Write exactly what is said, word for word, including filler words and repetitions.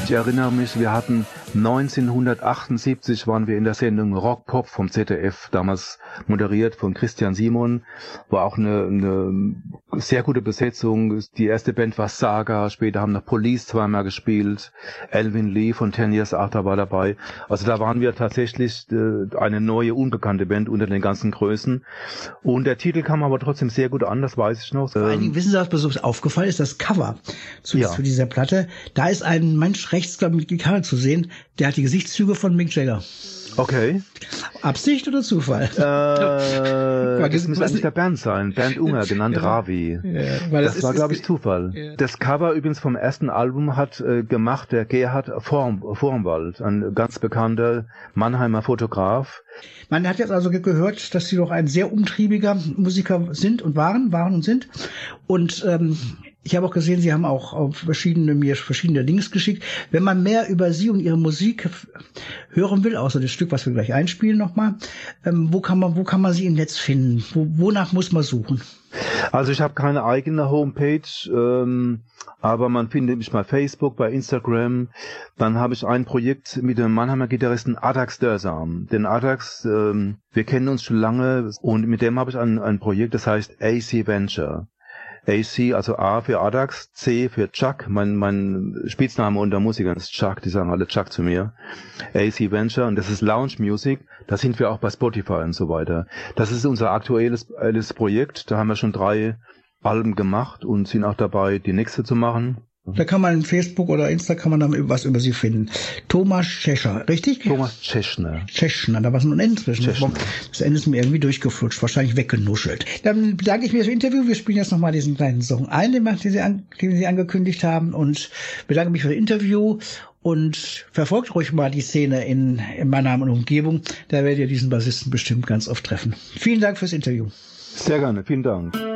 Ich erinnere mich, wir hatten neunzehnhundertachtundsiebzig waren wir in der Sendung Rock Pop vom Z D F, damals moderiert von Christian Simon, war auch eine, eine sehr gute Besetzung. Die erste Band war Saga, später haben noch Police zweimal gespielt, Alvin Lee von Ten Years After war dabei. Also da waren wir tatsächlich äh, eine neue, unbekannte Band unter den ganzen Größen. Und der Titel kam aber trotzdem sehr gut an, das weiß ich noch. Vor allen Dingen, wissen Sie, was mir so aufgefallen ist, das Cover zu, ja. zu dieser Platte. Da ist ein Mensch rechts, glaube ich, mit Gitarre zu sehen, der hat die Gesichtszüge von Mick Jagger. Okay. Absicht oder Zufall? Äh, das müsste eigentlich der Bernd sein. Bernd Unger, genannt ja. Ravi. Ja, weil das, das ist, war, glaube ich, Zufall. Ja. Das Cover übrigens vom ersten Album hat äh, gemacht der Gerhard Vorm, Vormwald, ein ganz bekannter Mannheimer Fotograf. Man hat jetzt also gehört, dass Sie doch ein sehr umtriebiger Musiker sind und waren, waren und sind. Und ähm, ich habe auch gesehen, Sie haben auch auf verschiedene, mir verschiedene Links geschickt. Wenn man mehr über Sie und Ihre Musik hören will, außer das Stück, was wir gleich einspielen nochmal, ähm, wo kann man, wo kann man Sie im Netz finden? Wo, wonach muss man suchen? Also ich habe keine eigene Homepage, ähm, aber man findet mich bei Facebook, bei Instagram. Dann habe ich ein Projekt mit dem Mannheimer Gitarristen Adax Dörsam. Den Adax, ähm, wir kennen uns schon lange und mit dem habe ich ein, ein Projekt, das heißt A C Venture. A C, also A für Adax, C für Chuck, mein, mein Spitzname unter Musikern ist Chuck, die sagen alle Chuck zu mir. A C Venture, und das ist Lounge Music, da sind wir auch bei Spotify und so weiter. Das ist unser aktuelles, aktuelles Projekt, da haben wir schon drei Alben gemacht und sind auch dabei, die nächste zu machen. Da kann man in Facebook oder Insta kann man dann was über Sie finden. Thomas Tschechner, richtig? Thomas Tschechner. Tschechner, da war es ein N zwischen. Das Ende ist mir irgendwie durchgeflutscht, wahrscheinlich weggenuschelt. Dann bedanke ich mich für das Interview. Wir spielen jetzt nochmal diesen kleinen Song ein, den Sie, an, den Sie angekündigt haben, und bedanke mich für das Interview. Und verfolgt ruhig mal die Szene in, in Mannheim und Umgebung. Da werdet ihr diesen Bassisten bestimmt ganz oft treffen. Vielen Dank fürs Interview. Sehr gerne, vielen Dank.